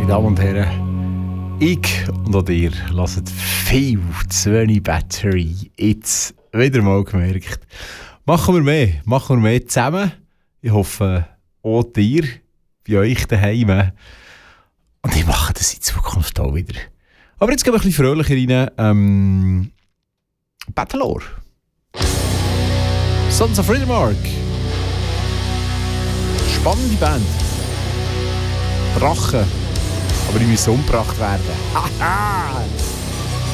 Meine Damen und Herren, ich und auch ihr hört viel zu wenig Battery. Jetzt wieder mal gemerkt. Machen wir mehr zusammen. Ich hoffe, auch ihr bei euch daheim. Und ich mache das in Zukunft auch wieder. Aber jetzt gehen wir ein bisschen fröhlicher rein. Battlelore. Sons of Riddermark. Spannende Band. Drachen. Aber die müssen umgebracht werden. Haha!